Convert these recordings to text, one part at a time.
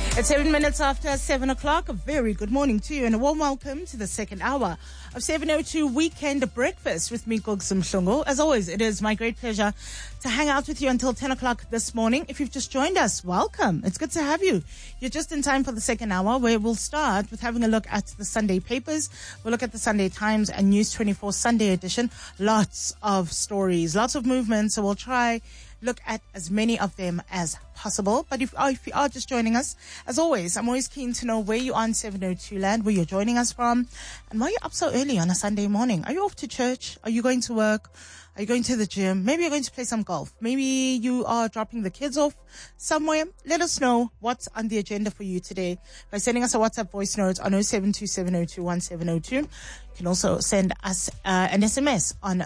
It's 7 minutes after 7 o'clock. A very good morning to you and a warm welcome to the second hour of 702 Weekend Breakfast with me, Gogsim Mhlungu. As always, it is my great pleasure to hang out with you until 10 o'clock this morning. If you've just joined us, welcome. It's good to have you. You're just in time for the second hour, where we'll start with having a look at the Sunday papers. We'll look at the Sunday Times and News 24 Sunday edition. Lots of stories, lots of movement, so we'll try look at as many of them as possible. But if you are just joining us, as always, I'm always keen to know where you are in 702 land, where you're joining us from, and why you're up so early on a Sunday morning. Are you off to church? Are you going to work? Are you going to the gym? Maybe you're going to play some golf. Maybe you are dropping the kids off somewhere. Let us know what's on the agenda for you today by sending us a WhatsApp voice note on 0727021702. You can also send us an SMS on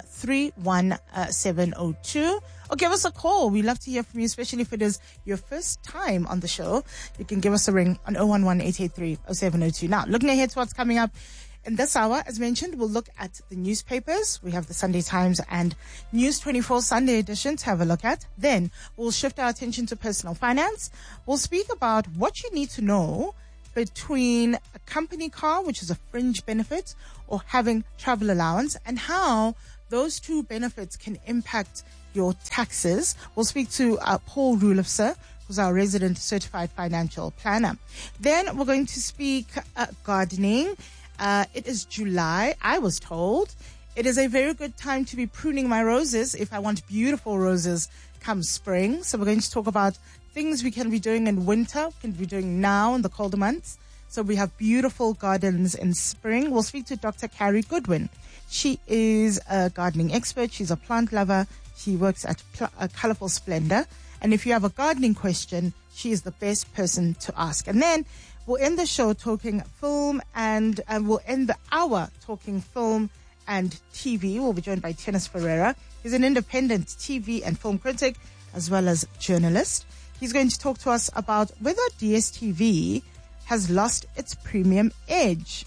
31702. Or give us a call. We love to hear from you, especially if it is your first time on the show. You can give us a ring on 011-883-0702. Now, looking ahead to what's coming up in this hour, as mentioned, we'll look at the newspapers. We have the Sunday Times and News 24 Sunday edition to have a look at. Then we'll shift our attention to personal finance. We'll speak about what you need to know between a company car, which is a fringe benefit, or having travel allowance, and how those two benefits can impact your taxes. We'll speak to Paul Rulofse, who's our resident certified financial planner. Then we're going to speak gardening. It is July, I was told. It is a very good time to be pruning my roses if I want beautiful roses come spring. So we're going to talk about things we can be doing in winter, can be doing now in the colder months. So we have beautiful gardens in spring. We'll speak to Dr. Carrie Goodwin. She is a gardening expert. She's a plant lover. She works at Colorful Splendor. And if you have a gardening question, she is the best person to ask. And then we'll end the show talking film and we'll end the hour talking film and TV. We'll be joined by Tennis Ferreira. He's an independent TV and film critic as well as journalist. He's going to talk to us about whether DSTV has lost its premium edge.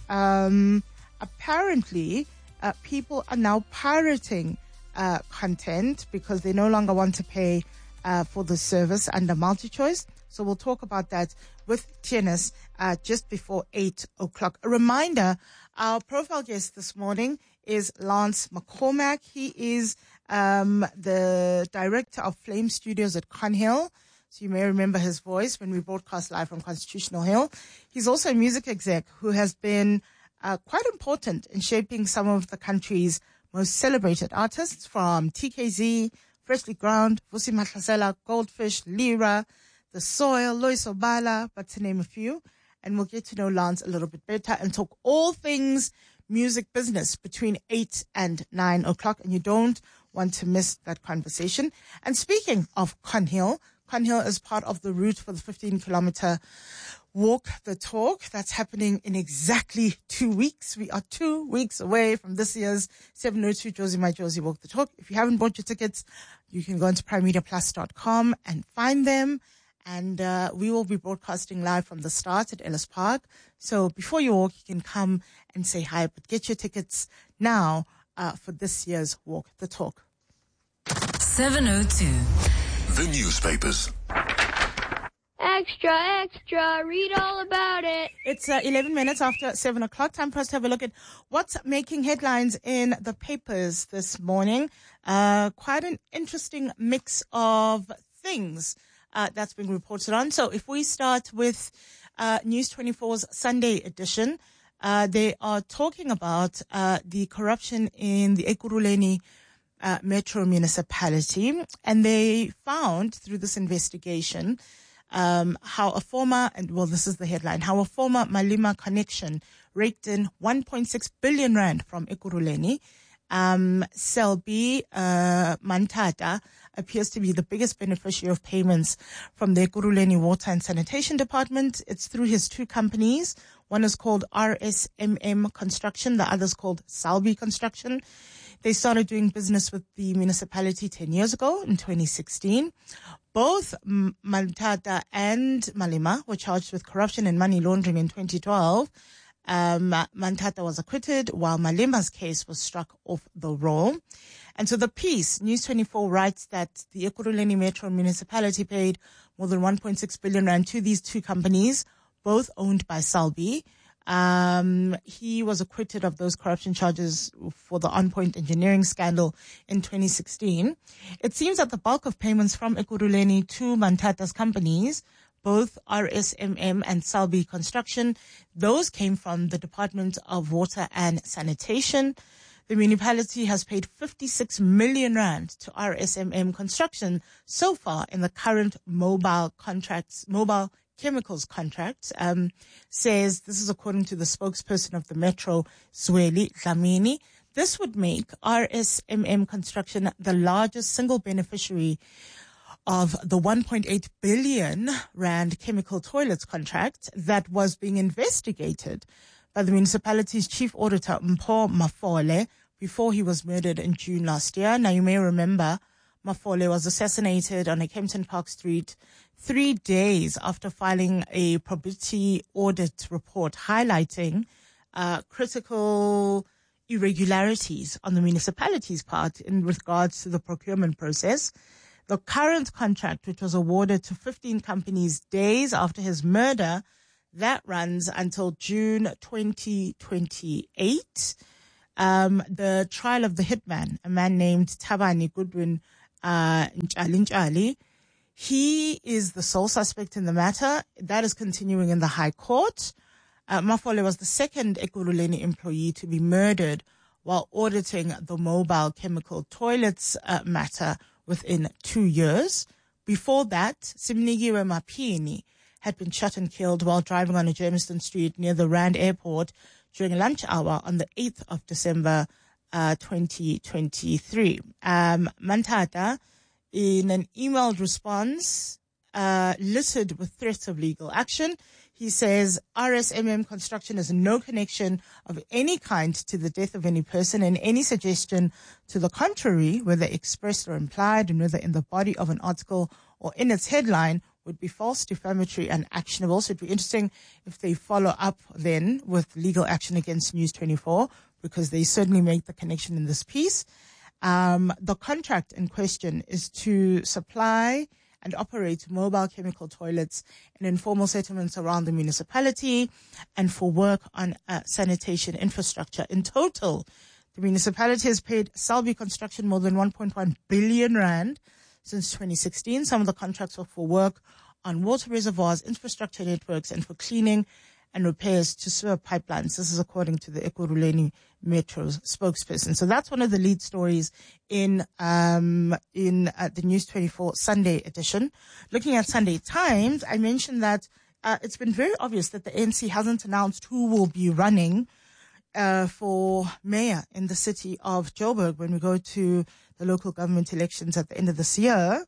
Apparently, people are now pirating content because they no longer want to pay for the service under MultiChoice. So we'll talk about that with Tennis just before 8 o'clock. A reminder, our profile guest this morning is Lance McCormack. He is the director of Flame Studios at Conhill. So you may remember his voice when we broadcast live from Constitutional Hill. He's also a music exec who has been quite important in shaping some of the country's most celebrated artists, from TKZ, Freshly Ground, Vusi Mahlasela, Goldfish, Lira, The Soil, Lois Obala, but to name a few. And we'll get to know Lance a little bit better and talk all things music business between 8 and 9 o'clock. And you don't want to miss that conversation. And speaking of Conhill is part of the route for the 15-kilometer Walk the Talk. That's happening in exactly 2 weeks. We are 2 weeks away from this year's 702 Josie My Josie Walk the Talk. If you haven't bought your tickets, you can go into primemediaplus.com and find them. And we will be broadcasting live from the start at Ellis Park. So before you walk, you can come and say hi, but get your tickets now for this year's Walk the Talk. 702. The newspapers. Extra, extra, read all about it. It's 11 minutes after 7 o'clock. Time for us to have a look at what's making headlines in the papers this morning. Quite an interesting mix of things that's being reported on. So if we start with News 24's Sunday edition, they are talking about the corruption in the Ekurhuleni Metro Municipality. And they found through this investigation how a former, and well, this is the headline, how a former Malema connection raked in 1.6 billion rand from Ekurhuleni. Selby Mantata appears to be the biggest beneficiary of payments from the Ekurhuleni Water and Sanitation Department. It's through his two companies. One is called RSMM Construction. The other is called Selby Construction. They started doing business with the municipality 10 years ago in 2016. Both Mantata and Malema were charged with corruption and money laundering in 2012. Mantata was acquitted while Malema's case was struck off the roll. And so the piece, News 24 writes that the Ekurhuleni Metro Municipality paid more than 1.6 billion rand to these two companies, both owned by Salbi. He was acquitted of those corruption charges for the On Point engineering scandal in 2016. It seems that the bulk of payments from Ekurhuleni to Manthata's companies, both RSMM and Salbi Construction, those came from the Department of Water and Sanitation. The municipality has paid 56 million rand to RSMM Construction so far in the current mobile chemicals contract, says, this is according to the spokesperson of the Metro, Zweli Dlamini. This would make RSMM Construction the largest single beneficiary of the 1.8 billion rand chemical toilets contract that was being investigated by the municipality's chief auditor, Mpho Mafole, before he was murdered in June last year. Now, you may remember Mafole was assassinated on a Kempton Park Street 3 days after filing a probity audit report highlighting critical irregularities on the municipality's part in regards to the procurement process. The current contract, which was awarded to 15 companies days after his murder, that runs until June 2028. The trial of the hitman, a man named Thabani Goodwin Nchali, he is the sole suspect in the matter. That is continuing in the High Court. Mafole was the second Ekurhuleni employee to be murdered while auditing the mobile chemical toilets matter within 2 years. Before that, Simnigiwe Mapini had been shot and killed while driving on a Germiston Street near the Rand Airport during lunch hour on the 8th of December 2023. Manthata, in an emailed response littered with threats of legal action, he says RSMM Construction has no connection of any kind to the death of any person, and any suggestion to the contrary, whether expressed or implied, and whether in the body of an article or in its headline, would be false, defamatory, and actionable. So it'd be interesting if they follow up then with legal action against News 24, because they certainly make the connection in this piece. The contract in question is to supply and operate mobile chemical toilets in informal settlements around the municipality and for work on sanitation infrastructure. In total, the municipality has paid Salbi Construction more than 1.1 billion rand since 2016. Some of the contracts were for work on water reservoirs, infrastructure networks, and for cleaning and repairs to sewer pipelines. This is according to the Ekurhuleni Metro's spokesperson. So that's one of the lead stories in the News 24 Sunday edition. Looking at Sunday Times, I mentioned that it's been very obvious that the ANC hasn't announced who will be running for mayor in the city of Joburg when we go to the local government elections at the end of this year.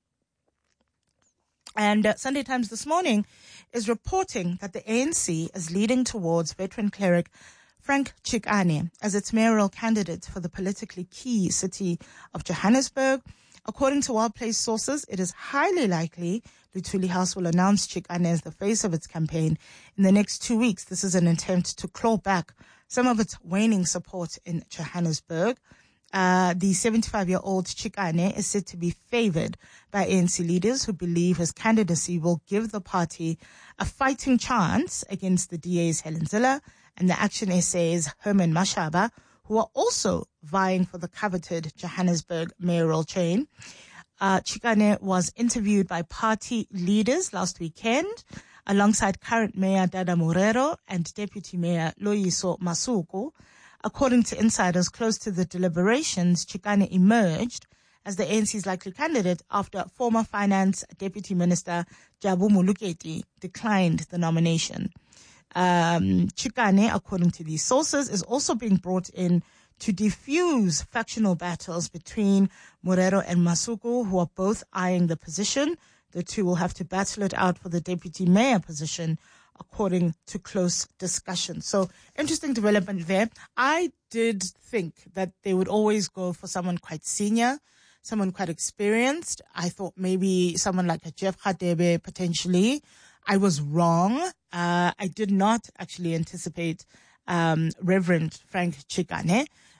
And Sunday Times this morning is reporting that the ANC is leading towards veteran cleric Frank Chikane as its mayoral candidate for the politically key city of Johannesburg. According to well-placed sources, it is highly likely Luthuli House will announce Chikane as the face of its campaign in the next 2 weeks. This is an attempt to claw back some of its waning support in Johannesburg. The 75-year-old Chikane is said to be favored by ANC leaders who believe his candidacy will give the party a fighting chance against the DA's Helen Zille and the Action SA's Herman Mashaba, who are also vying for the coveted Johannesburg mayoral chain. Chikane was interviewed by party leaders last weekend alongside current Mayor Dada Morero and Deputy Mayor Loyiso Masuku. According to insiders close to the deliberations, Chikane emerged as the ANC's likely candidate after former Finance Deputy Minister Jabu Muluketi declined the nomination. Chikane, according to these sources, is also being brought in to defuse factional battles between Morero and Masuku, who are both eyeing the position. The two will have to battle it out for the deputy mayor position, according to close discussion. So, interesting development there. I did think that they would always go for someone quite senior, someone quite experienced. I thought maybe someone like a Jeff Radebe potentially. I was wrong. I did not actually anticipate Reverend Frank Chikane.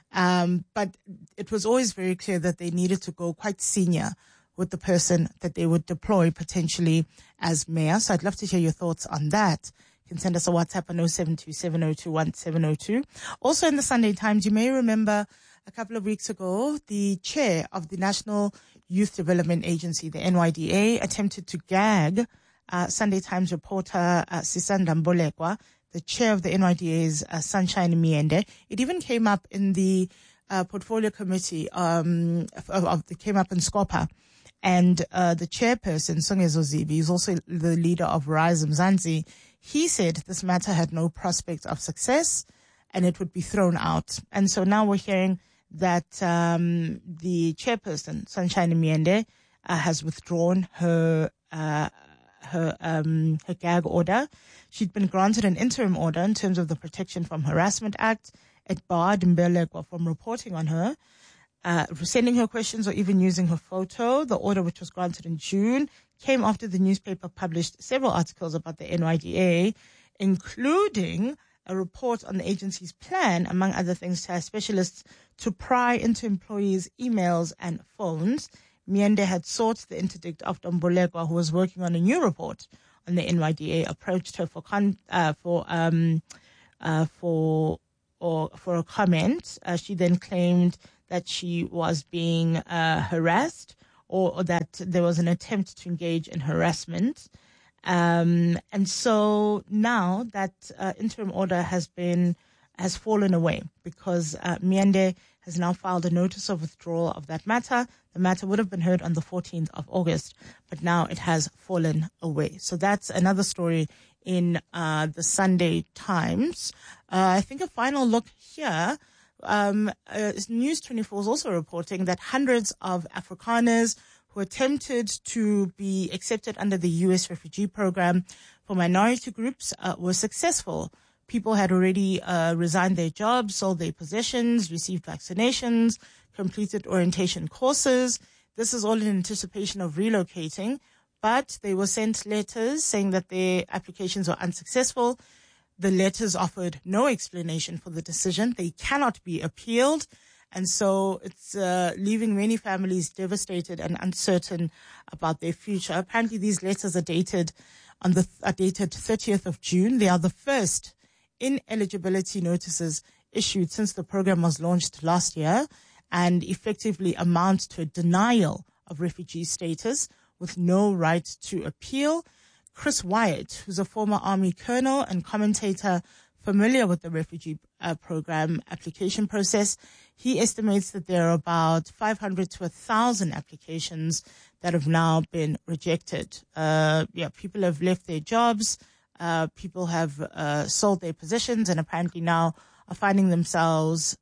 But it was always very clear that they needed to go quite senior with the person that they would deploy potentially as mayor. So I'd love to hear your thoughts on that. You can send us a WhatsApp on 0727021702. Also in the Sunday Times, you may remember a couple of weeks ago, the chair of the National Youth Development Agency, the NYDA, attempted to gag Sunday Times reporter Sisanda Mbolekwa, the chair of the NYDA's Sunshine Miende. It even came up in the portfolio committee came up in Scopa. And the chairperson, Songezo Zibi, is also the leader of Rise Mzansi. He said this matter had no prospect of success and it would be thrown out. And so now we're hearing that the chairperson, Sunshine Miende, has withdrawn her gag order. She'd been granted an interim order in terms of the Protection from Harassment Act. It barred Mbelekwa from reporting on her, sending her questions or even using her photo. The order, which was granted in June, came after the newspaper published several articles about the NYDA, including a report on the agency's plan, among other things, to have specialists to pry into employees' emails and phones. Miende had sought the interdict after Mbolekwa, who was working on a new report on the NYDA, approached her for a comment. She then claimed that she was being harassed or that there was an attempt to engage in harassment. And so now that interim order has fallen away because Miende has now filed a notice of withdrawal of that matter. The matter would have been heard on the 14th of August, but now it has fallen away. So that's another story in the Sunday Times. I think a final look here. News 24 is also reporting that hundreds of Afrikaners who attempted to be accepted under the U.S. refugee program for minority groups were successful. People had already resigned their jobs, sold their possessions, received vaccinations, completed orientation courses. This is all in anticipation of relocating, but they were sent letters saying that their applications were unsuccessful. The letters offered no explanation for the decision. They cannot be appealed. And so it's leaving many families devastated and uncertain about their future. Apparently these letters are dated 30th of June. They are the first ineligibility notices issued since the program was launched last year and effectively amount to a denial of refugee status with no right to appeal. Chris Wyatt, who's a former Army colonel and commentator familiar with the refugee program application process, he estimates that there are about 500 to 1,000 applications that have now been rejected. People have left their jobs. People have sold their positions and apparently now are finding themselves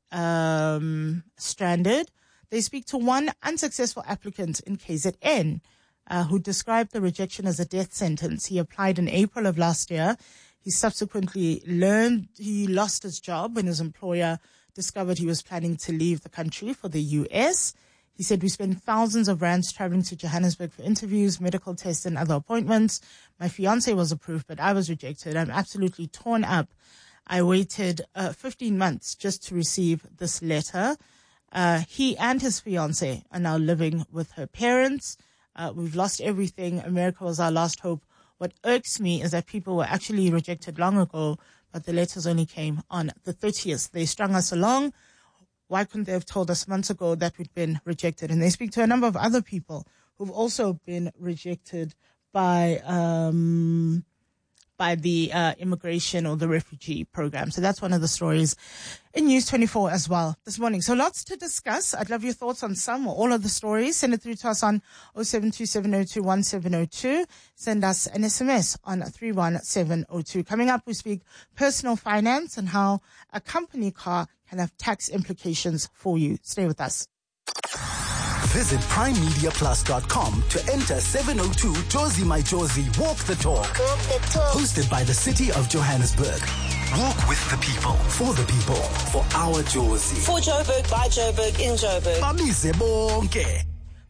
stranded. They speak to one unsuccessful applicant in KZN who described the rejection as a death sentence. He applied in April of last year. He subsequently learned he lost his job when his employer discovered he was planning to leave the country for the US. He said, we spent thousands of rands traveling to Johannesburg for interviews, medical tests, and other appointments. My fiance was approved, but I was rejected. I'm absolutely torn up. I waited 15 months just to receive this letter. He and his fiance are now living with her parents. We've lost everything. America was our last hope. What irks me is that people were actually rejected long ago, but the letters only came on the 30th. They strung us along. Why couldn't they have told us months ago that we'd been rejected? And they speak to a number of other people who've also been rejected by the immigration or the refugee program. So that's one of the stories in News 24 as well this morning. So lots to discuss. I'd love your thoughts on some or all of the stories. Send it through to us on 0727021702. Send us an SMS on 31702. Coming up, we speak personal finance and how a company car can have tax implications for you. Stay with us. Visit primemediaplus.com to enter 702 Josie My Josie Walk the Talk. Hosted by the City of Johannesburg. Walk with the people, for our Josie. For Joburg, by Joburg, in Joburg. Bamise bonke.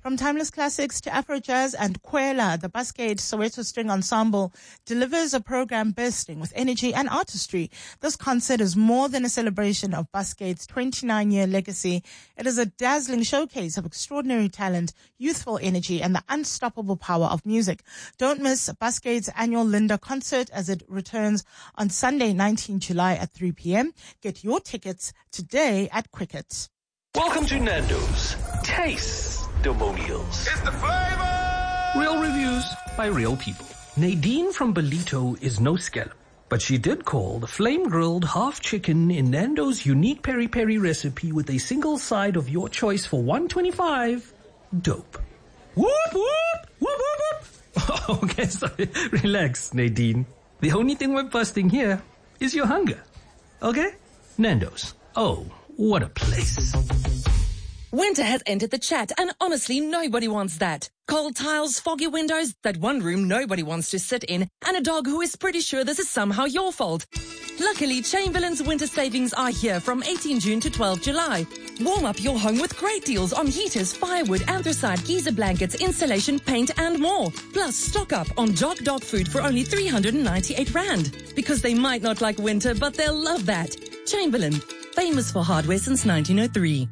From timeless classics to Afro jazz and Kwela, the Buscade Soweto String Ensemble delivers a program bursting with energy and artistry. This concert is more than a celebration of Buscade's 29-year legacy. It is a dazzling showcase of extraordinary talent, youthful energy, and the unstoppable power of music. Don't miss Buscade's annual Linda concert as it returns on Sunday, 19 July at 3 p.m. Get your tickets today at Quicket. Welcome to Nando's Taste-Demonials. It's the flavor! Real reviews by real people. Nadine from Belito is no scallop, but she did call the flame-grilled half chicken in Nando's unique peri-peri recipe with a single side of your choice for $1.25 dope. Whoop, whoop, whoop, whoop, whoop. Okay, sorry. Relax, Nadine. The only thing we're busting here is your hunger. Okay? Nando's. Oh, what a place. Winter has entered the chat, and honestly, nobody wants that. Cold tiles, foggy windows, that one room nobody wants to sit in, and a dog who is pretty sure this is somehow your fault. Luckily, Chamberlain's winter savings are here from 18 June to 12 July. Warm up your home with great deals on heaters, firewood, anthracite, geyser blankets, insulation, paint, and more. Plus, stock up on Jock Dog food for only 398 Rand. Because they might not like winter, but they'll love that. Chamberlain, famous for hardware since 1903.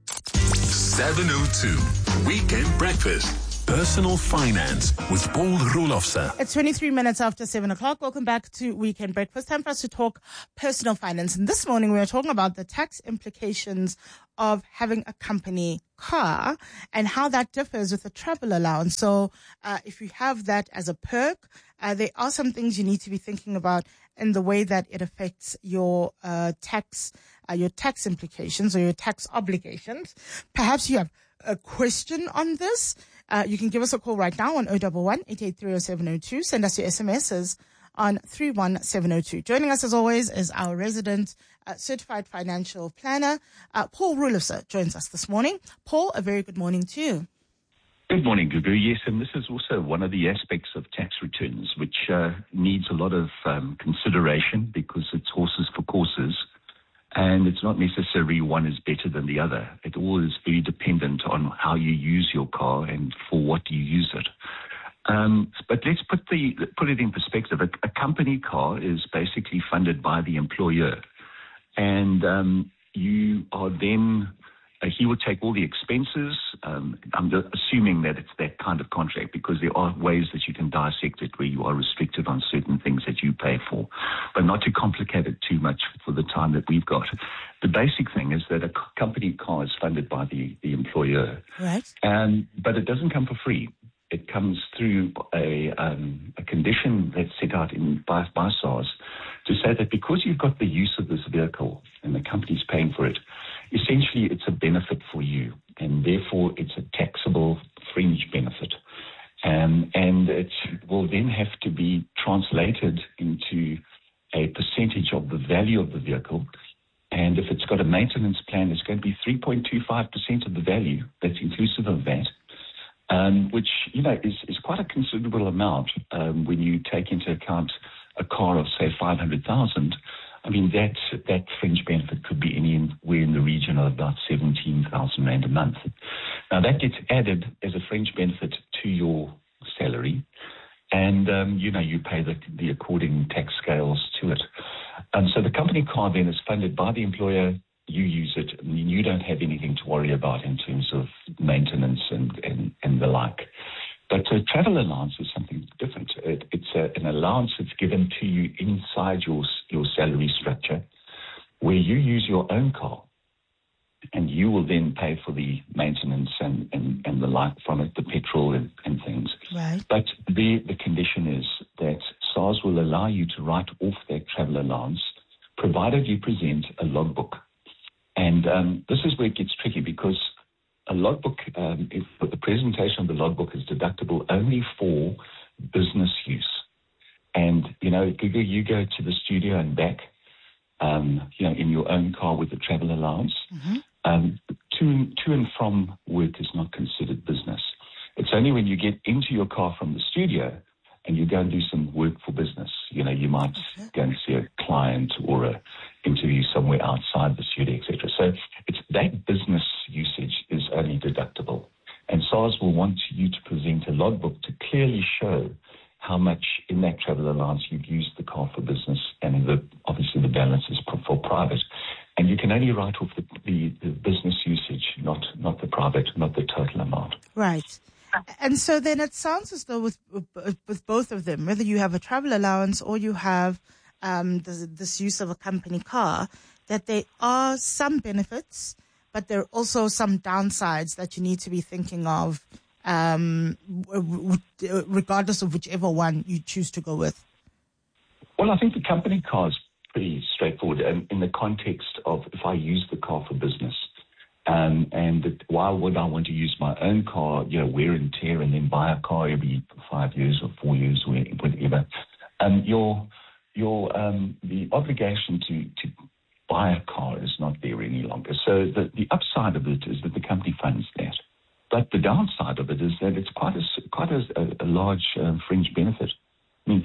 702 Weekend Breakfast. Personal Finance with Paul Roelofse. It's 23 minutes after 7 o'clock. Welcome back to Weekend Breakfast. Time for us to talk personal finance. And this morning we are talking about the tax implications of having a company car and how that differs with a travel allowance. So if you have that as a perk, there are some things you need to be thinking about in the way that it affects your tax implications or your tax obligations. Perhaps you have a question on this. You can give us a call right now on 011-883-0702. Send us your SMSs on 31702. Joining us as always is our resident certified financial planner, Paul Roelofse, joins us this morning. Paul, a very good morning to you. Good morning, Gugu. Yes, and this is also one of the aspects of tax returns, which needs a lot of consideration because it's horses for courses, and it's not necessarily one is better than the other. It all is very dependent on how you use your car and for what you use it. But let's put it in perspective. A company car is basically funded by the employer, and you are then he will take all the expenses. I'm assuming that it's that kind of contract because there are ways that you can dissect it where you are restricted on certain things that you pay for. But not to complicate it too much for the time that we've got. The basic thing is that a company car is funded by the employer. Right. But it doesn't come for free. It comes through a condition that's set out by SARS to say that because you've got the use of this vehicle and the company's paying for it, essentially it's a benefit for you, and therefore it's a taxable fringe benefit. And it will then have to be translated into a percentage of the value of the vehicle. And if it's got a maintenance plan, it's going to be 3.25% of the value. That's inclusive of that. Which, is quite a considerable amount when you take into account a car of, say, 500,000. I mean, that fringe benefit could be anywhere in the region of about 17,000 Rand a month. Now, that gets added as a fringe benefit to your salary, and, you pay the according tax scales to it. So the company car then is funded by the employer. You use it, and you don't have anything to worry about in terms of maintenance and the like. But a travel allowance is something different. It's an allowance that's given to you inside your salary structure, where you use your own car, and you will then pay for the maintenance and the like from it, the petrol and things. Right. But the condition is that SARS will allow you to write off that travel allowance, provided you present a logbook. And this is where it gets tricky because a logbook, if the presentation of the logbook is deductible only for business use. And, you go to the studio and back, in your own car with the travel allowance. Mm-hmm. To and from work is not considered business. It's only when you get into your car from the studio and you go and do some work for business. You might go and see a client or a interview somewhere outside the studio, etc. So it's that business usage is only deductible. And SARS will want you to present a logbook to clearly show how much in that travel allowance you've used the car for business, and obviously the balance is for private. And you can only write off the business usage, not the private, not the total amount. Right. And so then it sounds as though with both of them, whether you have a travel allowance or you have this use of a company car, that there are some benefits, but there are also some downsides that you need to be thinking of, regardless of whichever one you choose to go with. Well, I think the company car is pretty straightforward in the context of if I use the car for business. Why would I want to use my own car, wear and tear, and then buy a car every 5 years or 4 years or whatever? The obligation to buy a car is not there any longer. So the upside of it is that the company funds that. But the downside of it is that it's quite a large fringe benefit. I mean,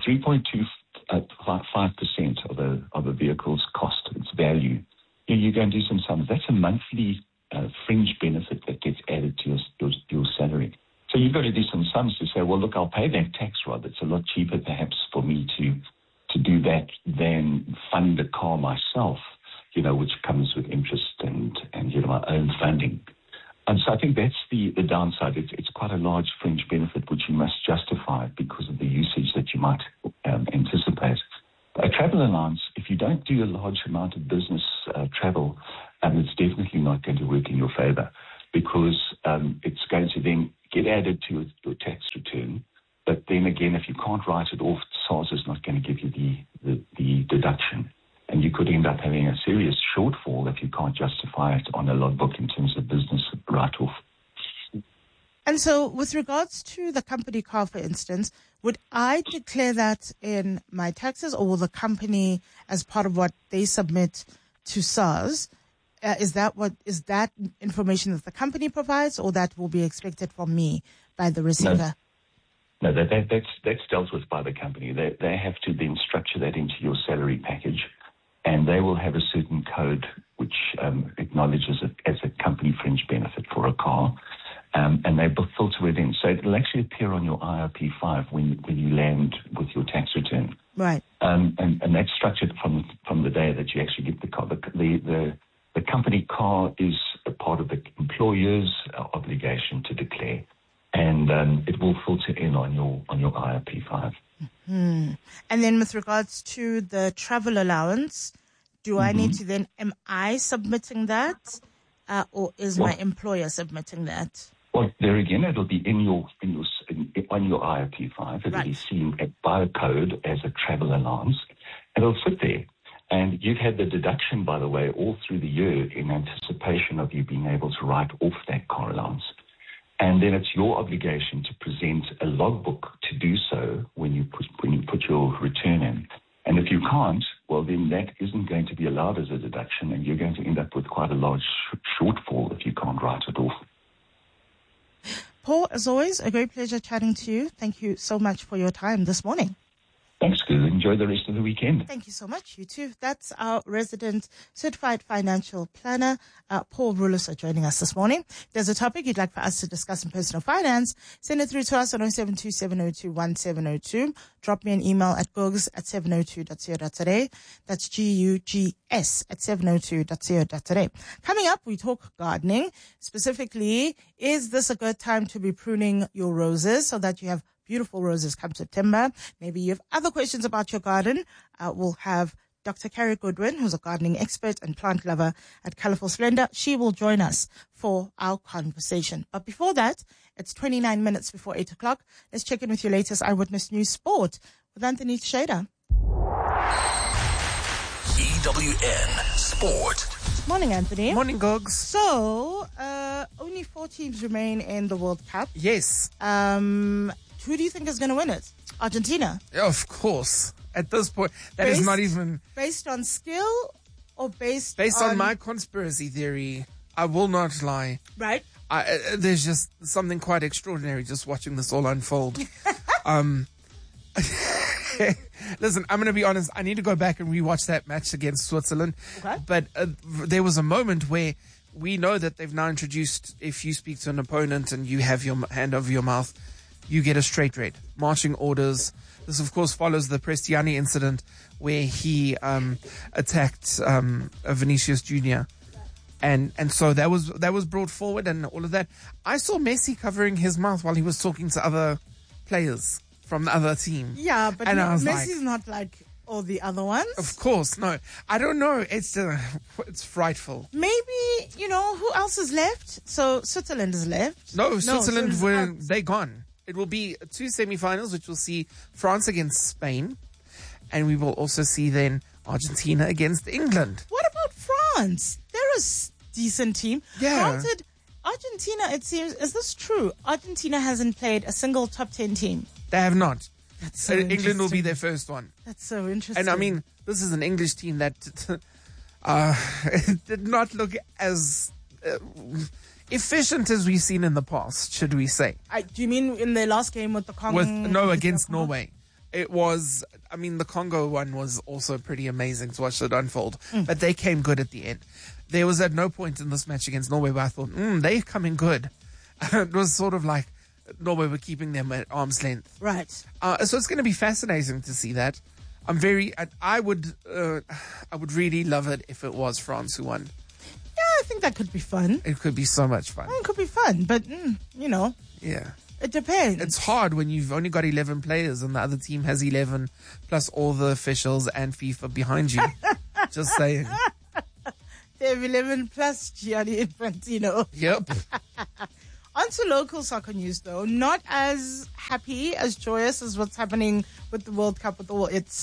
3.25% of a vehicle's cost, its value. You go and do some sums. That's a monthly fringe benefit that gets added to your salary. So you've got to do some sums to say, well, look, I'll pay that tax, Rob. It's a lot cheaper perhaps for me to do that than fund a car myself, which comes with interest and my own funding. And so I think that's the downside. It's quite a large fringe benefit which you must justify because of the usage that you might anticipate. A travel allowance, if you don't do a large amount of business travel, it's definitely not going to work in your favor because it's going to then get added to your tax return. But then again, if you can't write it off, SARS is not going to give you the deduction. And you could end up having a serious shortfall if you can't justify it on a logbook in terms of business write-off. And so with regards to the company car, for instance, would I declare that in my taxes, or will the company, as part of what they submit to SARS, is that information that the company provides, or that will be expected from me by the receiver? No, that's dealt with by the company. They have to then structure that into your salary package, and they will have a certain code which acknowledges it as a company fringe benefit for a car, and they filter it in. So it will actually appear on your IRP5 when you land with your tax return. Right. And that's structured from the day that you actually get the car. The company car is a part of the employer's obligation to declare, and it will filter in on your IRP5. Mm-hmm. And then with regards to the travel allowance, do I need to then, am I submitting that, or is my employer submitting that? Well, there again, it'll be on your IRP5. It'll be seen by a code as a travel allowance. It'll sit there. And you've had the deduction, by the way, all through the year in anticipation of you being able to write off that car allowance. And then it's your obligation to present a logbook to do so when you put your return in. And if you can't, well, then that isn't going to be allowed as a deduction, and you're going to end up with quite a large shortfall if you can't write it off. Paul, as always, a great pleasure chatting to you. Thank you so much for your time this morning. Thanks, Gil. Enjoy the rest of the weekend. Thank you so much. You too. That's our resident certified financial planner, Paul Rulusa, joining us this morning. If there's a topic you'd like for us to discuss in personal finance, send it through to us on 072-702-1702. Drop me an email at gugs@702.co.za. That's GUGS@702.co.za. Coming up, we talk gardening. Specifically, is this a good time to be pruning your roses so that you have beautiful roses come September? Maybe you have other questions about your garden. We'll have Dr. Carrie Goodwin, who's a gardening expert and plant lover at Colorful Splendor. She will join us for our conversation. But before that, it's 29 minutes before 8 o'clock. Let's check in with your latest Eyewitness News Sport with Anthony Tsheda. EWN Sport. Morning, Anthony. Morning, Gogs. So, only 4 teams remain in the World Cup. Yes. Who do you think is going to win it? Argentina? Of course. At this point, that is not even... Based on skill or based on my conspiracy theory, I will not lie. Right. There's just something quite extraordinary just watching this all unfold. Listen, I'm going to be honest. I need to go back and rewatch that match against Switzerland. Okay. But there was a moment where we know that they've now introduced, if you speak to an opponent and you have your hand over your mouth, you get a straight red. Marching orders. This, of course, follows the Prestiani incident where he attacked Vinicius Jr. And so that was brought forward and all of that. I saw Messi covering his mouth while he was talking to other players from the other team. Yeah, but and Messi's not like all the other ones. Of course, no. I don't know. It's frightful. Maybe, who else is left? So Switzerland is left. No, Switzerland, they're gone. It will be 2 semi-finals, which will see France against Spain. And we will also see then Argentina against England. What about France? They're a decent team. Yeah. Granted, Argentina, it seems, is this true? Argentina hasn't played a single top 10 team. They have not. That's so England will be their first one. That's so interesting. And I mean, this is an English team that did not look as efficient as we've seen in the past, should we say. Do you mean in their last game with the Congo? Against Norway. It was, the Congo one was also pretty amazing to watch it unfold. But they came good at the end. There was at no point in this match against Norway where I thought, they're coming good. It was sort of like Norway were keeping them at arm's length. Right. So it's going to be fascinating to see that. I would really love it if it was France who won. Yeah, I think that could be fun. It could be so much fun. It could be fun, but, Yeah. It depends. It's hard when you've only got 11 players and the other team has 11 plus all the officials and FIFA behind you. Just saying. They have 11 plus Gianni Infantino. Yep. On to local soccer news, though. Not as happy, as joyous as what's happening with the World Cup, with all its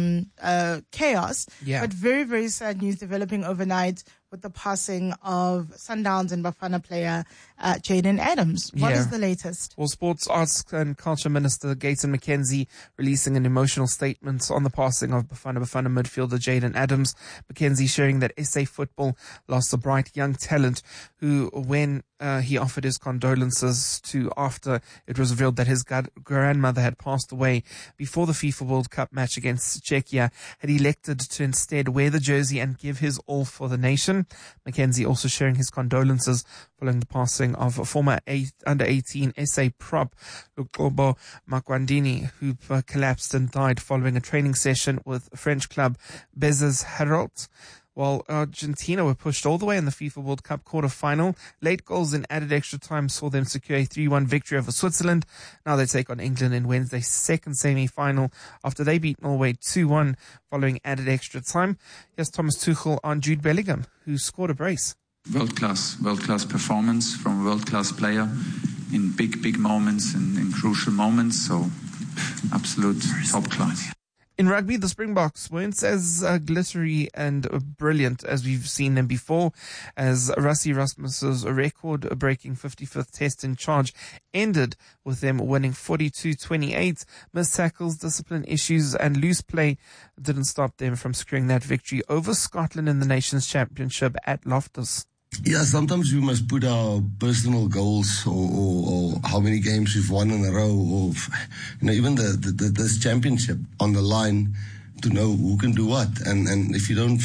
chaos. Yeah. But very, very sad news developing overnight with the passing of Sundowns and Bafana player Jaden Adams. What is the latest? Well, Sports, Arts and Culture Minister Gayton McKenzie releasing an emotional statement on the passing of Bafana midfielder Jaden Adams. McKenzie sharing that SA football lost a bright young talent who, when he offered his condolences to after it was revealed that his grandmother had passed away before the FIFA World Cup match against Czechia, had elected to instead wear the jersey and give his all for the nation. McKenzie also sharing his condolences following the passing of a former under-18 SA prop, Lukobo Makwandini, who collapsed and died following a training session with French club Bezes Herald. While Argentina were pushed all the way in the FIFA World Cup quarter-final, late goals in added extra time saw them secure a 3-1 victory over Switzerland. Now they take on England in Wednesday's second semi-final after they beat Norway 2-1 following added extra time. Here's Thomas Tuchel on Jude Bellingham, who scored a brace. World-class performance from a world-class player in big moments and in crucial moments. So absolute top class. In rugby, the Springboks weren't as glittery and brilliant as we've seen them before, as Rassie Rasmus's record-breaking 55th test in charge ended with them winning 42-28. Missed tackles, discipline issues, and loose play didn't stop them from securing that victory over Scotland in the Nations Championship at Loftus. Yeah, sometimes we must put our personal goals or how many games we've won in a row, or even this championship on the line to know who can do what. And if you don't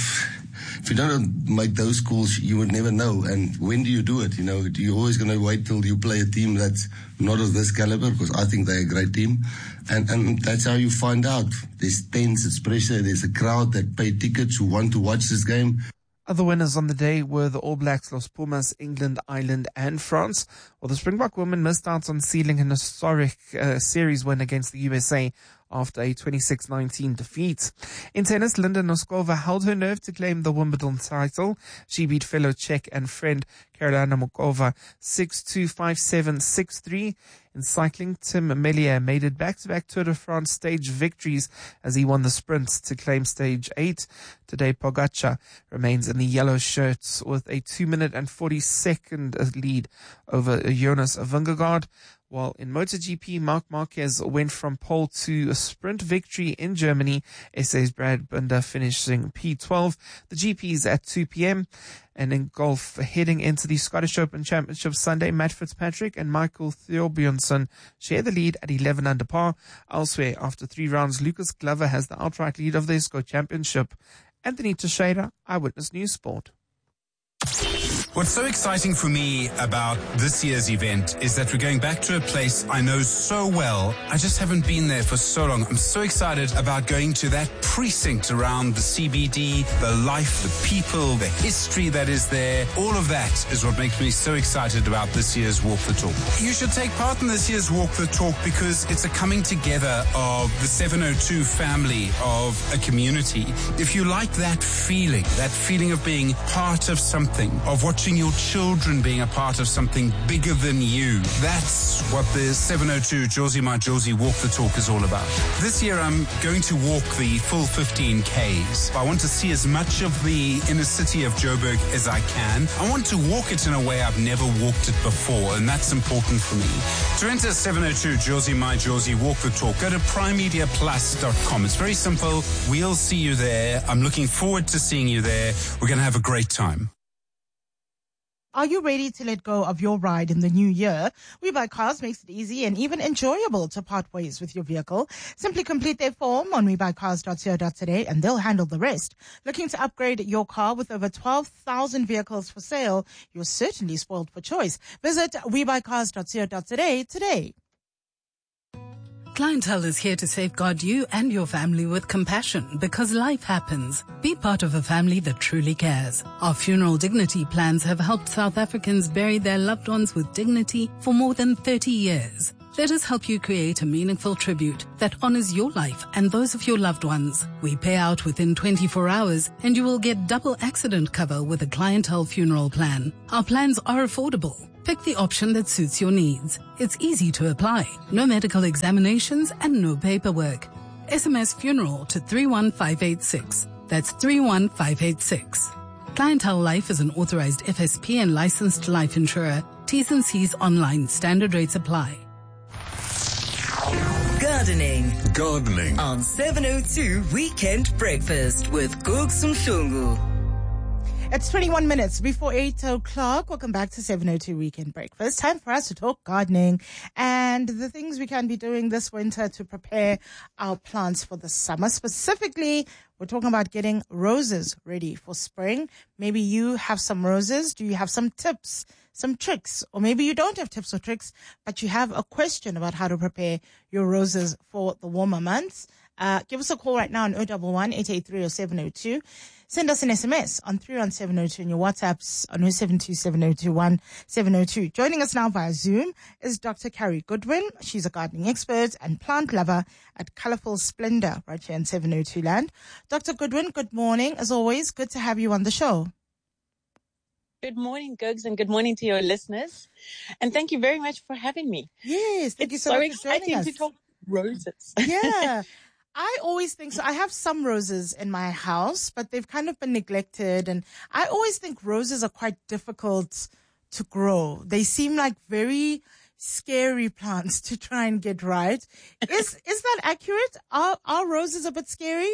make those calls, you would never know. And when do you do it? You're always going to wait till you play a team that's not of this caliber, because I think they're a great team. And that's how you find out. There's tense, it's pressure, there's a crowd that pay tickets who want to watch this game. Other winners on the day were the All Blacks, Los Pumas, England, Ireland and France. While the Springbok women missed out on sealing an historic series win against the USA after a 26-19 defeat. In tennis, Linda Noskova held her nerve to claim the Wimbledon title. She beat fellow Czech and friend Karolina Mukova 6-2, 5-7, 6-3. In cycling, Tim Melier made it back-to-back Tour de France stage victories as he won the sprint to claim stage 8. Today, Pogacar remains in the yellow shirts with a 2 minute and 40-second lead over Jonas Vingegaard. While in MotoGP, Marc Marquez went from pole to a sprint victory in Germany. SA's Brad Binder finishing P12. The GP is at 2 p.m. And in golf, heading into the Scottish Open Championship Sunday, Matt Fitzpatrick and Michael Thorbjornsson share the lead at 11 under par. Elsewhere, after 3 rounds, Lucas Glover has the outright lead of the ISCO Championship. Anthony Teixeira, Eyewitness News Sport. What's so exciting for me about this year's event is that we're going back to a place I know so well. I just haven't been there for so long. I'm so excited about going to that precinct around the CBD, the life, the people, the history that is there. All of that is what makes me so excited about this year's Walk the Talk. You should take part in this year's Walk the Talk because it's a coming together of the 702 family of a community. If you like that feeling of being part of something, of watching your children being a part of something bigger than you. That's what the 702 Josie My Josie Walk the Talk is all about. This year I'm going to walk the full 15 Ks. I want to see as much of the inner city of Joburg as I can. I want to walk it in a way I've never walked it before, and that's important for me. To enter 702 Josie My Josie Walk the Talk, go to primemediaplus.com. It's very simple. We'll see you there. I'm looking forward to seeing you there. We're going to have a great time. Are you ready to let go of your ride in the new year? WeBuyCars makes it easy and even enjoyable to part ways with your vehicle. Simply complete their form on webuycars.co.za and they'll handle the rest. Looking to upgrade your car with over 12,000 vehicles for sale? You're certainly spoiled for choice. Visit webuycars.co.za today. Clientele is here to safeguard you and your family with compassion because life happens. Be part of a family that truly cares. Our funeral dignity plans have helped South Africans bury their loved ones with dignity for more than 30 years. Let us help you create a meaningful tribute that honors your life and those of your loved ones. We pay out within 24 hours and you will get double accident cover with a Clientele funeral plan. Our plans are affordable. Pick the option that suits your needs. It's easy to apply. No medical examinations and no paperwork. SMS funeral to 31586. That's 31586. Clientele Life is an authorized FSP and licensed life insurer. T's and C's online. Standard rates apply. Gardening on 702 Weekend Breakfast with Googs Mhlungu. It's 21 minutes before 8 o'clock. Welcome back to 702 Weekend Breakfast. Time for us to talk gardening and the things we can be doing this winter to prepare our plants for the summer. Specifically, we're talking about getting roses ready for spring. Maybe you have some roses. Do you have some tips, some tricks? Or maybe you don't have tips or tricks, but you have a question about how to prepare your roses for the warmer months. Give us a call right now on 011 883 or 702. Send us an SMS on 31702 and your WhatsApps on 0727021702. Joining us now via Zoom is Dr. Carrie Goodwin. She's a gardening expert and plant lover at Colourful Splendor right here in 702 Land. Dr. Goodwin, good morning. As always, good to have you on the show. Good morning, Googs, and good morning to your listeners. And thank you very much for having me. Yes, thank you so much for joining us. It's so exciting to talk roses. Yeah. I always think so. I have some roses in my house, but they've kind of been neglected. And I always think roses are quite difficult to grow. They seem like very scary plants to try and get right. Is that accurate? Are roses a bit scary?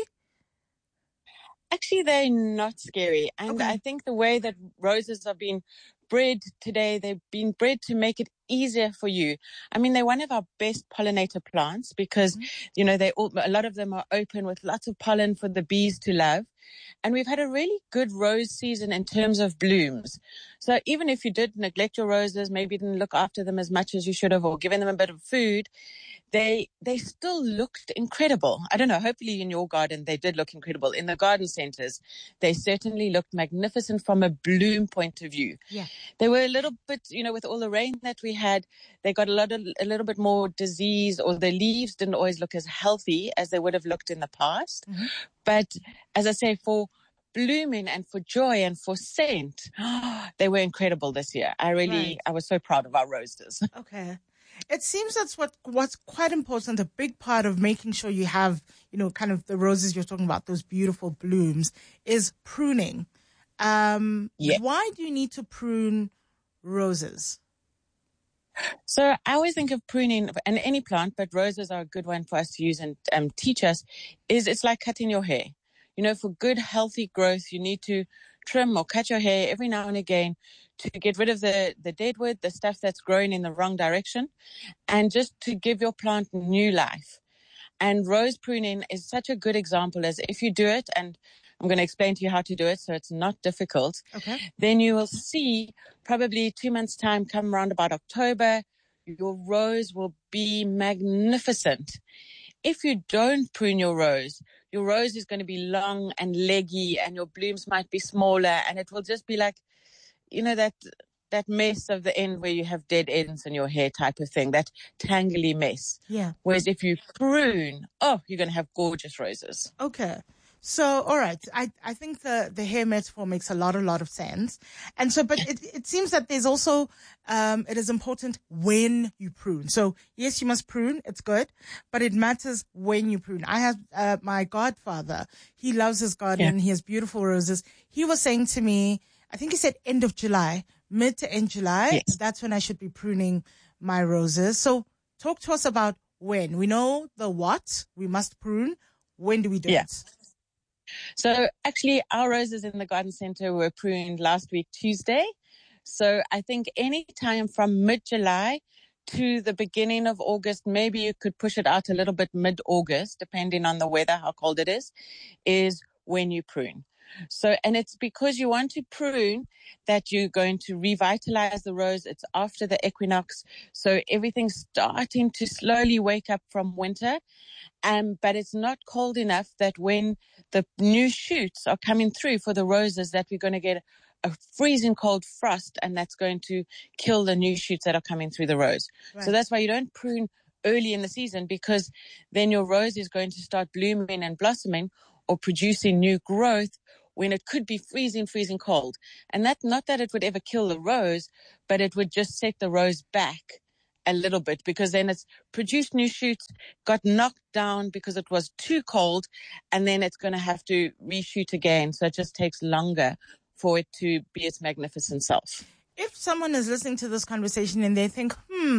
Actually, they're not scary. And I think the way that roses are being bred today, they've been bred to make it easier for you. I mean, they're one of our best pollinator plants because, you know, a lot of them are open with lots of pollen for the bees to love. And we've had a really good rose season in terms of blooms. So even if you did neglect your roses, maybe didn't look after them as much as you should have or given them a bit of food, they still looked incredible. I don't know, hopefully in your garden they did look incredible. In the garden centers, they certainly looked magnificent from a bloom point of view. Yeah. They were a little bit, you know, with all the rain that we had, they got a little bit more disease, or the leaves didn't always look as healthy as they would have looked in the past. Mm-hmm. But as I say, for blooming and for joy and for scent, they were incredible this year. I was so proud of our roses. Okay. It seems that's what's quite important, a big part of making sure you have, you know, kind of the roses you're talking about, those beautiful blooms, is pruning. Why do you need to prune roses? So I always think of pruning, and any plant, but roses are a good one for us to use and teach us, is it's like cutting your hair. You know, for good, healthy growth, you need to trim or cut your hair every now and again to get rid of the dead wood, the stuff that's growing in the wrong direction, and just to give your plant new life. And rose pruning is such a good example, as if you do it, and I'm going to explain to you how to do it so it's not difficult. Okay. Then you will see probably 2 months' time, come around about October, your rose will be magnificent. If you don't prune your rose is going to be long and leggy and your blooms might be smaller and it will just be like, that mess of the end where you have dead ends in your hair type of thing, that tangly mess. Yeah. Whereas if you prune, you're going to have gorgeous roses. Okay. So, all right. I think the hair metaphor makes a lot of sense. And so, but it seems that there's also, it is important when you prune. So yes, you must prune. It's good, but it matters when you prune. I have, my godfather. He loves his garden. Yeah. He has beautiful roses. He was saying to me, I think he said end of July, mid to end July. Yes. That's when I should be pruning my roses. So talk to us about when. We know the what we must prune. When do we do it? So actually our roses in the garden center were pruned last week, Tuesday. So I think any time from mid-July to the beginning of August, maybe you could push it out a little bit mid-August, depending on the weather, how cold it is when you prune. So, and it's because you want to prune that you're going to revitalize the rose. It's after the equinox. So everything's starting to slowly wake up from winter. But it's not cold enough that when the new shoots are coming through for the roses that we're going to get a freezing cold frost and that's going to kill the new shoots that are coming through the rose. Right. So that's why you don't prune early in the season, because then your rose is going to start blooming and blossoming or producing new growth when it could be freezing cold. And that, not that it would ever kill the rose, but it would just set the rose back a little bit, because then it's produced new shoots, got knocked down because it was too cold, and then it's going to have to reshoot again. So it just takes longer for it to be its magnificent self. If someone is listening to this conversation and they think,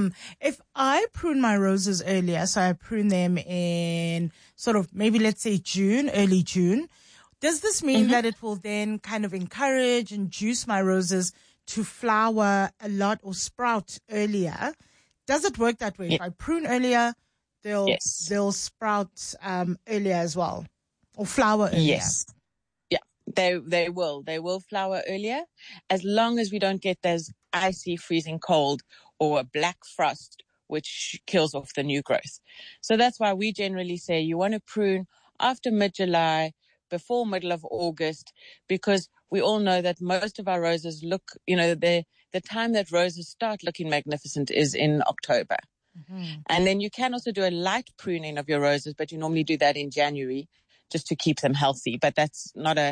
if I prune my roses earlier, so I prune them in sort of maybe let's say June, early June, does this mean that it will then kind of encourage and juice my roses to flower a lot or sprout earlier? Does it work that way? Yeah. If I prune earlier, they'll sprout earlier as well, or flower earlier. Yes. Yeah, they will flower earlier, as long as we don't get those icy freezing cold or a black frost, which kills off the new growth. So that's why we generally say you want to prune after mid-July, before middle of August, because we all know that most of our roses look, the time that roses start looking magnificent is in October. Mm-hmm. And then you can also do a light pruning of your roses, but you normally do that in January just to keep them healthy. But that's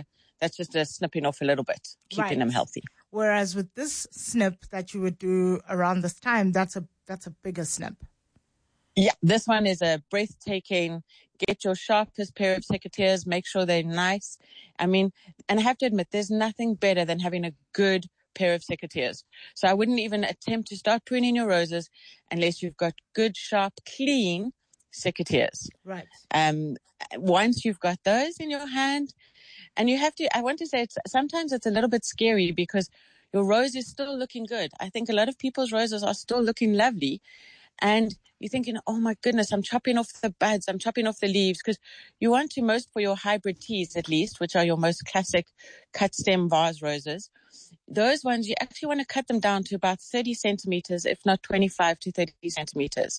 just a snipping off a little bit, keeping them healthy. Whereas with this snip that you would do around this time, that's a bigger snip. Yeah, this one is a breathtaking, get your sharpest pair of secateurs, make sure they're nice. I mean, and I have to admit, there's nothing better than having a good pair of secateurs. So I wouldn't even attempt to start pruning your roses unless you've got good, sharp, clean secateurs. Right. Once you've got those in your hand, and I want to say sometimes it's a little bit scary because your rose is still looking good. I think a lot of people's roses are still looking lovely. And you're thinking, oh my goodness, I'm chopping off the buds, I'm chopping off the leaves, because you want to, most for your hybrid teas at least, which are your most classic cut stem vase roses. Those ones, you actually want to cut them down to about 30 centimeters, if not 25 to 30 centimeters.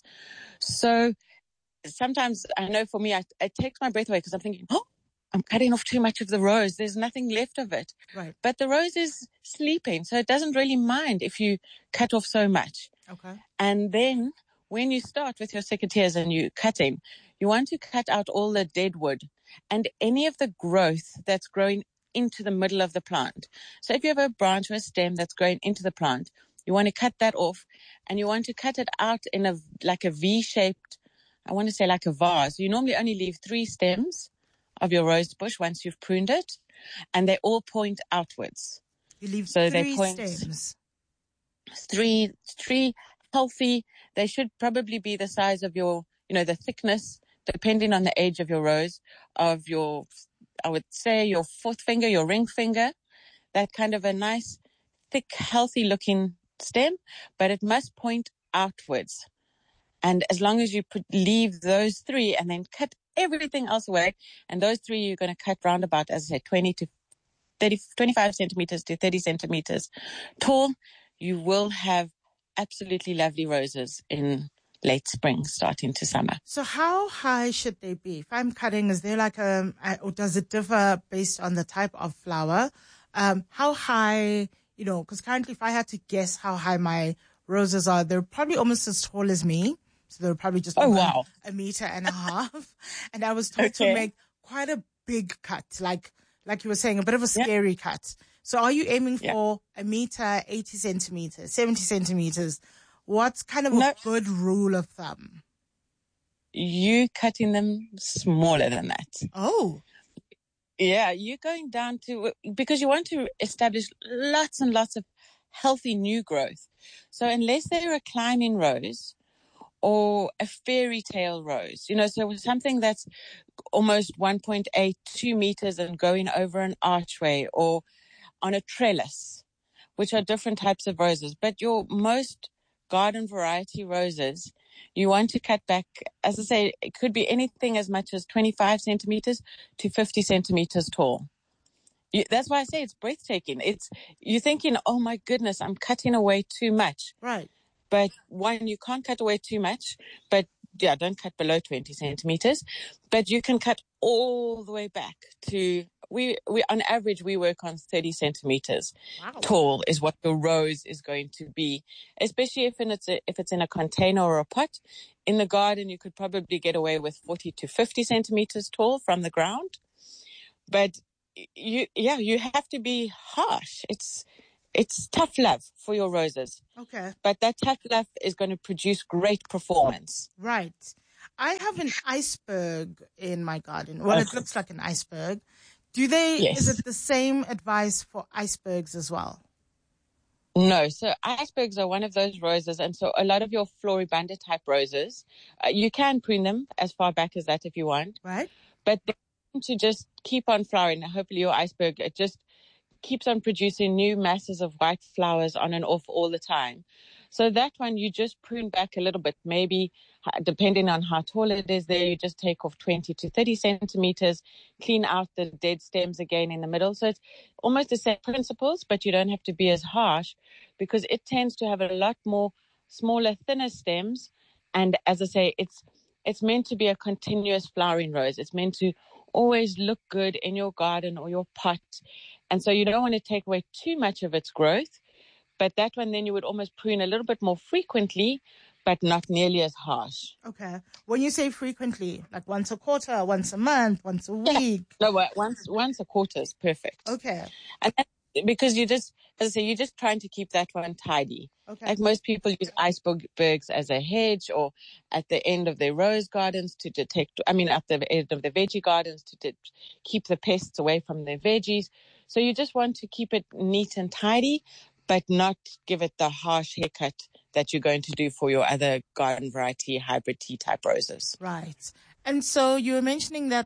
So sometimes I know for me, it takes my breath away because I'm thinking, I'm cutting off too much of the rose. There's nothing left of it. Right. But the rose is sleeping, so it doesn't really mind if you cut off so much. Okay. And then when you start with your secateurs and you're cutting, you want to cut out all the dead wood and any of the growth that's growing into the middle of the plant. So if you have a branch or a stem that's growing into the plant, you want to cut that off, and you want to cut it out in a V-shaped, I want to say like a vase. You normally only leave 3 stems of your rose bush once you've pruned it, and they all point outwards. You leave 3 stems. 3 healthy. They should probably be the size of your, the thickness, depending on the age of your rose, of your, I would say your 4th finger, your ring finger, that kind of a nice, thick, healthy looking stem, but it must point outwards. And as long as you leave those 3 and then cut everything else away. And those 3 you're going to cut round about, as I said, 25 centimeters to 30 centimeters tall. You will have absolutely lovely roses in late spring, starting to summer. So how high should they be? If I'm cutting, is there like or does it differ based on the type of flower? How high, because currently if I had to guess how high my roses are, they're probably almost as tall as me. So they're probably just wow, 1.5 meters. And I was told to make quite a big cut, like you were saying, a bit of a scary cut. So are you aiming for 1 meter, 80 centimeters, 70 centimeters? What's kind of a good rule of thumb? You cutting them smaller than that. Oh. Yeah, you're going down to, because you want to establish lots and lots of healthy new growth. So unless they're a climbing rose or a fairy tale rose, so something that's almost 1.8, 2 meters and going over an archway or on a trellis, which are different types of roses. But your most garden variety roses, you want to cut back, as I say, it could be anything as much as 25 centimeters to 50 centimeters tall. That's why I say it's breathtaking. You're thinking, oh my goodness, I'm cutting away too much. Right. But one, you can't cut away too much, but don't cut below 20 centimeters, but you can cut all the way back to, we on average, we work on 30 centimeters tall is what the rose is going to be, especially if it's in a container or a pot. In the garden, you could probably get away with 40 to 50 centimeters tall from the ground. But you have to be harsh. It's tough love for your roses. Okay. But that tough love is going to produce great performance. Right. I have an iceberg in my garden. Well, it looks like an iceberg. Is it the same advice for icebergs as well? No. So icebergs are one of those roses. And so a lot of your floribunda type roses, you can prune them as far back as that if you want. Right. But they want to just keep on flowering. Hopefully your iceberg, it just keeps on producing new masses of white flowers on and off all the time. So that one, you just prune back a little bit, maybe depending on how tall it is there, you just take off 20 to 30 centimeters, clean out the dead stems again in the middle. So it's almost the same principles, but you don't have to be as harsh because it tends to have a lot more smaller, thinner stems. And as I say, it's meant to be a continuous flowering rose. It's meant to always look good in your garden or your pot. And so you don't want to take away too much of its growth. But that one, then you would almost prune a little bit more frequently, but not nearly as harsh. Okay. When you say frequently, like once a quarter, once a month, once a week? No, once a quarter is perfect. Okay. And because you're just trying to keep that one tidy. Okay. Like most people use icebergs as a hedge or at the end of their rose gardens at the end of the veggie gardens to keep the pests away from their veggies. So you just want to keep it neat and tidy, but not give it the harsh haircut that you're going to do for your other garden variety hybrid tea type roses. Right. And so you were mentioning that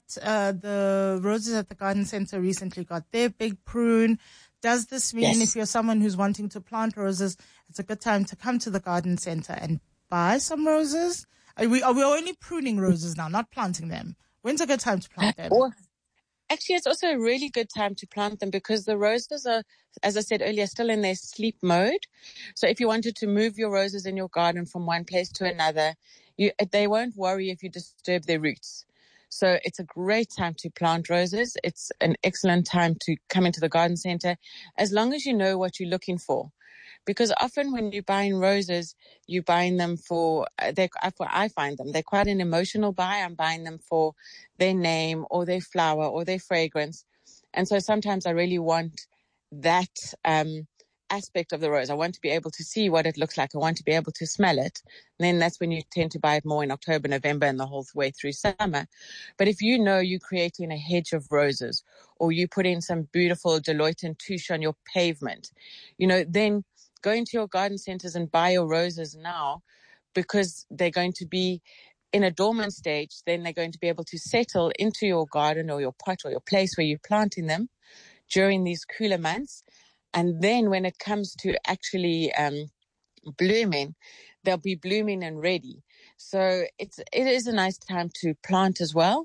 the roses at the garden center recently got their big prune. Does this mean if you're someone who's wanting to plant roses, it's a good time to come to the garden center and buy some roses? Are we only pruning roses now, not planting them? When's a good time to plant them? Actually, it's also a really good time to plant them because the roses are, as I said earlier, still in their sleep mode. So if you wanted to move your roses in your garden from one place to another, they won't worry if you disturb their roots. So it's a great time to plant roses. It's an excellent time to come into the garden center as long as you know what you're looking for. Because often when you're buying roses, you're buying them I find them, they're quite an emotional buy. I'm buying them for their name or their flower or their fragrance. And so sometimes I really want that aspect of the rose. I want to be able to see what it looks like. I want to be able to smell it. And then that's when you tend to buy it more in October, November, and the whole way through summer. But if you know you're creating a hedge of roses or you put in some beautiful Deloitte and Touche on your pavement, then go into your garden centers and buy your roses now because they're going to be in a dormant stage. Then they're going to be able to settle into your garden or your pot or your place where you're planting them during these cooler months. And then when it comes to actually blooming, they'll be blooming and ready. So it is a nice time to plant as well.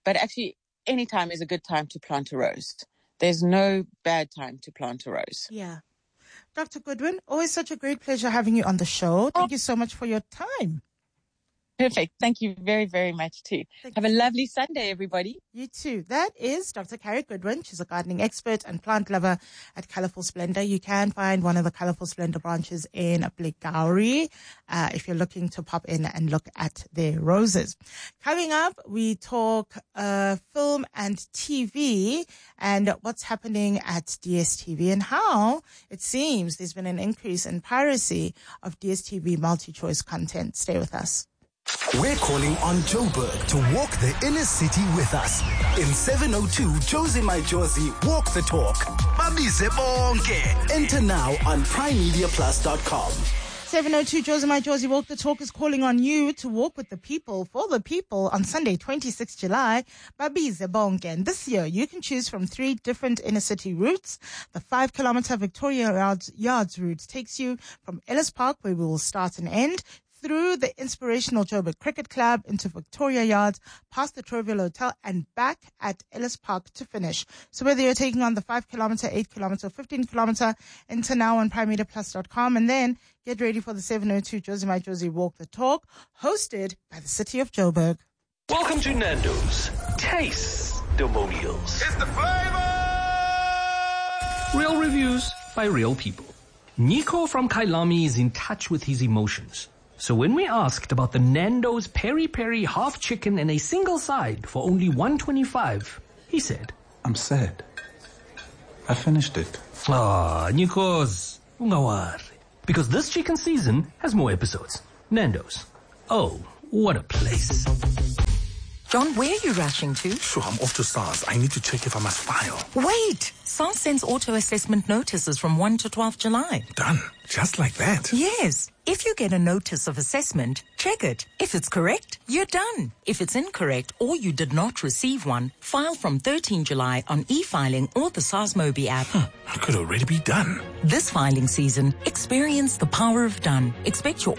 But actually, any time is a good time to plant a rose. There's no bad time to plant a rose. Yeah. Dr. Goodwin, always such a great pleasure having you on the show. Thank you so much for your time. Perfect. Thank you very, very much too. Have a lovely Sunday, everybody. You too. That is Dr. Carrie Goodwin. She's a gardening expert and plant lover at Colourful Splendor. You can find one of the Colourful Splendor branches in Blairgowrie if you're looking to pop in and look at their roses. Coming up, we talk film and TV and what's happening at DSTV and how it seems there's been an increase in piracy of DSTV multi-choice content. Stay with us. We're calling on Joburg to walk the inner city with us. In 702 Josie My Josie, walk the talk. Babize bonke. Enter now on PrimeMediaPlus.com. 702 Josie My Josie Walk the Talk is calling on you to walk with the people, for the people, on Sunday, 26 July, Babize bonke. And this year, you can choose from 3 different inner city routes. The 5-kilometer Victoria Yards route takes you from Ellis Park, where we will start and end, through the inspirational Joburg Cricket Club into Victoria Yards, past the Trovial Hotel, and back at Ellis Park to finish. So whether you're taking on the 5-kilometer, 8-kilometer, or 15-kilometer, enter now on PrimeMediaPlus.com, and then get ready for the 702 Josie My Josie Walk the Talk, hosted by the City of Joburg. Welcome to Nando's. Taste Demonials. It's the flavor! Real reviews by real people. Nico from Kailami is in touch with his emotions. So when we asked about the Nando's Peri Peri half chicken and a single side for only $1.25, he said, I'm sad. I finished it. Nikos, ungawari. Because this chicken season has more episodes. Nando's. Oh, what a place. John, where are you rushing to? Sure, I'm off to SARS. I need to check if I must file. Wait! SARS sends auto-assessment notices from 1 to 12 July. Done. Just like that? Yes. If you get a notice of assessment, check it. If it's correct, you're done. If it's incorrect or you did not receive one, file from 13 July on e-filing or the SARS Mobi app. I could already be done. This filing season, experience the power of done. Expect your